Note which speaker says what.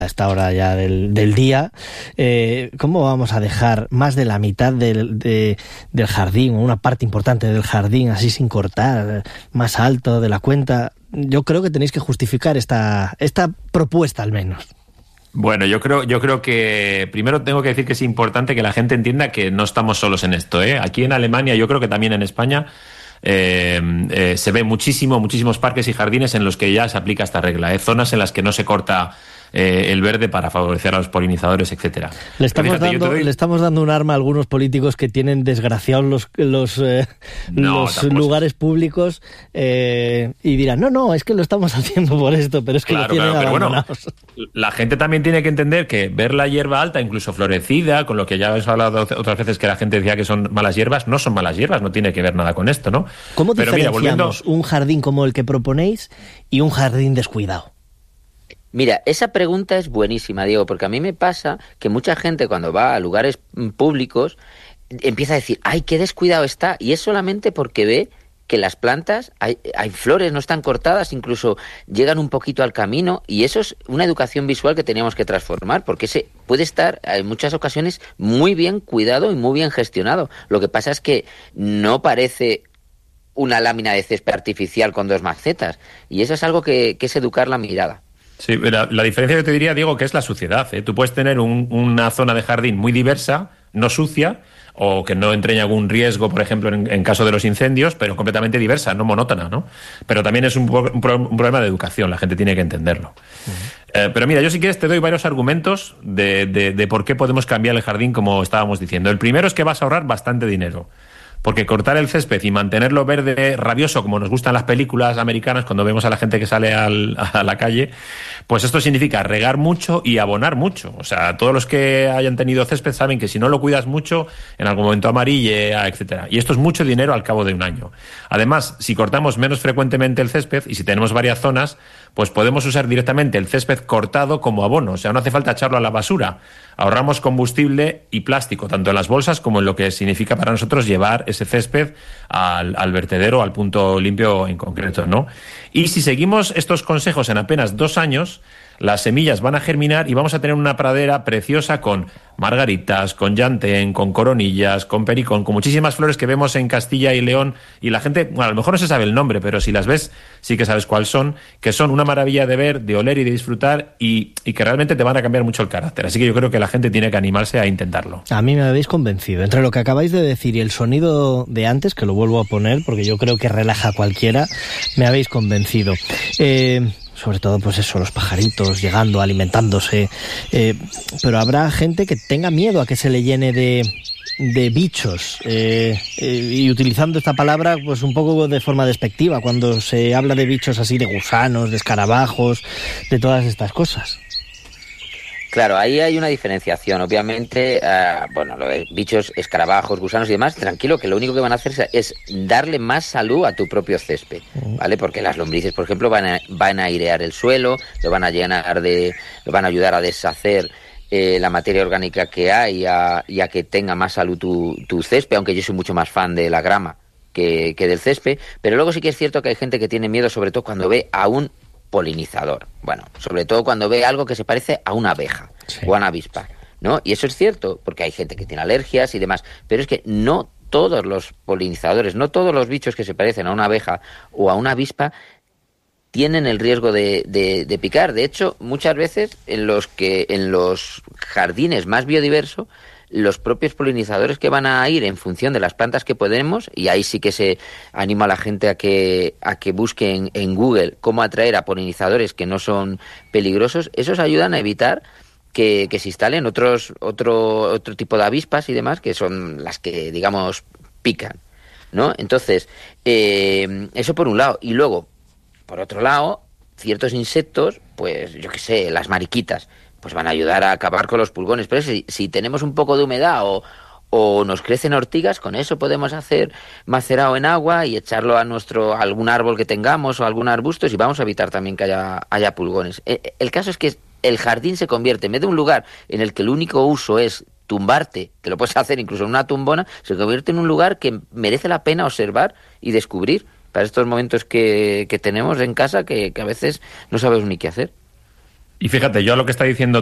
Speaker 1: a esta hora ya del día, ¿cómo vamos a dejar más de la mitad del jardín, o una parte importante del jardín, así sin cortar, más alto de la cuenta? Yo creo que tenéis que justificar esta propuesta al menos.
Speaker 2: Bueno, yo creo que primero tengo que decir que es importante que la gente entienda que no estamos solos en esto, ¿eh? Aquí en Alemania, yo creo que también en España, se ve muchísimos parques y jardines en los que ya se aplica esta regla, ¿eh? Zonas en las que no se corta el verde para favorecer a los polinizadores, etcétera.
Speaker 1: Le estamos dando un arma a algunos políticos que tienen desgraciados los lugares públicos, y dirán, no, es que lo estamos haciendo por esto, pero es que lo tienen abandonados.
Speaker 2: Bueno, la gente también tiene que entender que ver la hierba alta, incluso florecida, con lo que ya hemos hablado otras veces que la gente decía que son malas hierbas, no son malas hierbas, no tiene que ver nada con esto, ¿no?
Speaker 1: ¿Cómo diferenciamos un jardín como el que proponéis y un jardín descuidado?
Speaker 3: Mira, esa pregunta es buenísima, Diego, porque a mí me pasa que mucha gente cuando va a lugares públicos empieza a decir, ¡ay, qué descuidado está! Y es solamente porque ve que las plantas, hay flores, no están cortadas, incluso llegan un poquito al camino, y eso es una educación visual que teníamos que transformar, porque puede estar en muchas ocasiones muy bien cuidado y muy bien gestionado. Lo que pasa es que no parece una lámina de césped artificial con 2 macetas, y eso es algo que es educar la mirada.
Speaker 2: Sí, la diferencia que te diría, Diego, que es la suciedad, ¿eh? Tú puedes tener una zona de jardín muy diversa, no sucia, o que no entre en algún riesgo, por ejemplo, en caso de los incendios, pero completamente diversa, no monótona, ¿no? Pero también es un problema de educación, la gente tiene que entenderlo. Uh-huh. Pero mira, yo si quieres te doy varios argumentos de por qué podemos cambiar el jardín, como estábamos diciendo. El primero es que vas a ahorrar bastante dinero. Porque cortar el césped y mantenerlo verde rabioso, como nos gustan las películas americanas cuando vemos a la gente que sale a la calle, pues esto significa regar mucho y abonar mucho. O sea, todos los que hayan tenido césped saben que si no lo cuidas mucho, en algún momento amarillea, etcétera. Y esto es mucho dinero al cabo de un año. Además, si cortamos menos frecuentemente el césped y si tenemos varias zonas, pues podemos usar directamente el césped cortado como abono. O sea, no hace falta echarlo a la basura. Ahorramos combustible y plástico, tanto en las bolsas como en lo que significa para nosotros llevar ese césped al vertedero, al punto limpio en concreto, ¿no? Y si seguimos estos consejos en apenas 2 años, las semillas van a germinar y vamos a tener una pradera preciosa con margaritas, con llantén, con coronillas, con pericón, con muchísimas flores que vemos en Castilla y León, y la gente, bueno, a lo mejor no se sabe el nombre, pero si las ves sí que sabes cuáles son, que son una maravilla de ver, de oler y de disfrutar, y que realmente te van a cambiar mucho el carácter. Así que yo creo que la gente tiene que animarse a intentarlo.
Speaker 1: A mí me habéis convencido. Entre lo que acabáis de decir y el sonido de antes, que lo vuelvo a poner porque yo creo que relaja a cualquiera, me habéis convencido. Sobre todo, pues eso, los pajaritos llegando, alimentándose. Pero habrá gente que tenga miedo a que se le llene de bichos. Y utilizando esta palabra, pues un poco de forma despectiva, cuando se habla de bichos así, de gusanos, de escarabajos, de todas estas cosas.
Speaker 3: Claro, ahí hay una diferenciación. Obviamente, lo de bichos, escarabajos, gusanos y demás, tranquilo, que lo único que van a hacer es darle más salud a tu propio césped, ¿vale? Porque las lombrices, por ejemplo, van a airear el suelo, lo van a ayudar a deshacer la materia orgánica que hay y a que tenga más salud tu césped, aunque yo soy mucho más fan de la grama que del césped. Pero luego sí que es cierto que hay gente que tiene miedo, sobre todo cuando ve a un polinizador. Bueno, sobre todo cuando ve algo que se parece a una abeja, sí, o a una avispa, ¿no? Y eso es cierto, porque hay gente que tiene alergias y demás, pero es que no todos los polinizadores, no todos los bichos que se parecen a una abeja o a una avispa tienen el riesgo de picar. De hecho, muchas veces en los jardines más biodiversos, los propios polinizadores que van a ir en función de las plantas que podemos, y ahí sí que se anima a la gente a que busquen en Google cómo atraer a polinizadores que no son peligrosos, esos ayudan a evitar que se instalen otro tipo de avispas y demás, que son las que, digamos, pican, ¿no? Entonces, eso por un lado. Y luego, por otro lado, ciertos insectos, pues yo qué sé, las mariquitas, pues van a ayudar a acabar con los pulgones. Pero si tenemos un poco de humedad o nos crecen ortigas, con eso podemos hacer macerado en agua y echarlo a algún árbol que tengamos o algún arbusto, y vamos a evitar también que haya pulgones. El caso es que el jardín se convierte, en vez de un lugar en el que el único uso es tumbarte, que lo puedes hacer incluso en una tumbona, se convierte en un lugar que merece la pena observar y descubrir para estos momentos que tenemos en casa que a veces no sabemos ni qué hacer.
Speaker 2: Y fíjate, yo a lo que está diciendo